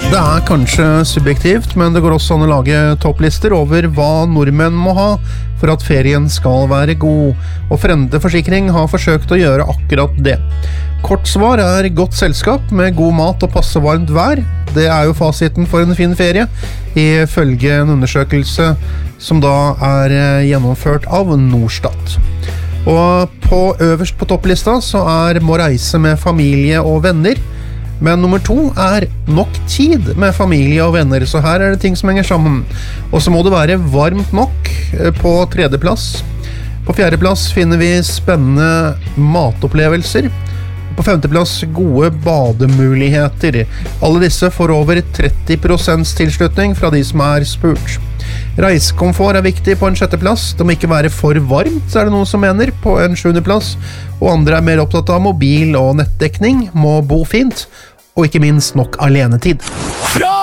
Det kanskje subjektivt, men det går også an å lage topplister over hva nordmenn må ha for at ferien skal være god, og Frende Forsikring har forsøkt å gjøre akkurat det. Kort svar godt selskap med god mat og passe varmt vær. Det jo fasiten for en fin ferie, ifølge en undersøkelse som da gjennomført av Norstat. Og øverst på topplista så må reise med familie og venner, men nummer 2 nok tid med familie og venner, så her det ting som henger sammen. Og så må det være varmt nok på 3. plass. På 4. plass finner vi spennende matopplevelser. På 5. plass gode bademuligheter. Alle disse får over 30% tilslutning fra de som spurt. Reisekomfort viktig på en 6. plass. Det må ikke være for varmt, det noen som mener, på en 7. plass. Og andre mer opptatt av mobil- og nettdekning, må bo fint, og ikke minst nok alenetid.